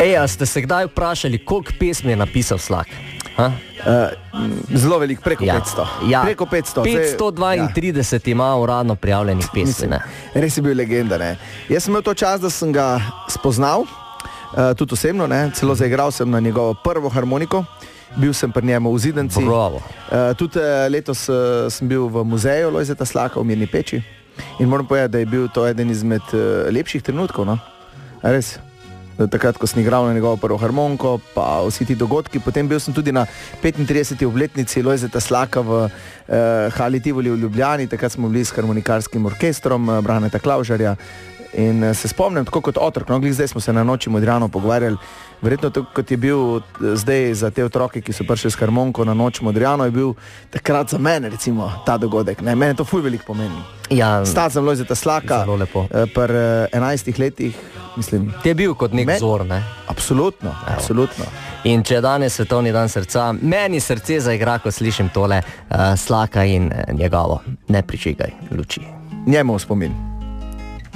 A ste se kdaj vprašali, koliko pesmi je napisal Slak? Zelo velik, preko 500. Ja, preko 500. 532 ima uradno prijavljenih pesmi. Res je bil legenda, ne. Jaz sem imel to čas, da sem ga spoznal, tudi osebno, ne. Celo zaigral sem na njegovo prvo harmoniko. Bil sem pri njemu v Zidanci. Tudi letos sem bil v muzeju Lojzeta Slaka v Mirni Peči in moram povedati, da je bil to eden izmed lepših trenutkov, no. Res. Takrat, ko sem igral na njegovo prvo harmoniko, pa vsi ti dogodki. Potem bil sem tudi na 35. obletnici Lojzeta Slaka v Hali Tivoli v Ljubljani. Takrat smo bili s harmonikarskim orkestrom Braneta Klavžarja in se spomnim, tako kot otrok, no, glih zdaj smo se na Noči Modrijanov pogovarjali, verjetno tako, kot je bil zdaj za te otroke, ki so prišli s harmoniko na Noč Modrijanov, je bil takrat za mene, recimo, ta dogodek. Ne, mene to ful veliko pomeni. Ja, stati za Lojzeta Slaka pri 11 letih, mislim. Ti je bil kot nek vzor, ne? Absolutno, absolutno. In če je danes svetovni dan srca, meni srce zaigra, ko slišim tole Slaka in njegovo Ne prižigaj luči. Njemu v spomin.